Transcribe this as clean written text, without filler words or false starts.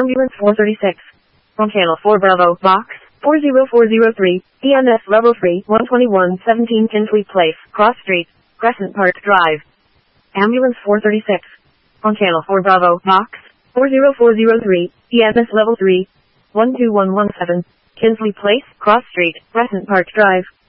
Ambulance 436. On Channel 4 Bravo, Box 40403, EMS Level 3, 12117 Kinsley Place, Cross Street, Crescent Park Drive. Ambulance 436. On Channel 4 Bravo, Box 40403, EMS Level 3, 12117, Kinsley Place, Cross Street, Crescent Park Drive.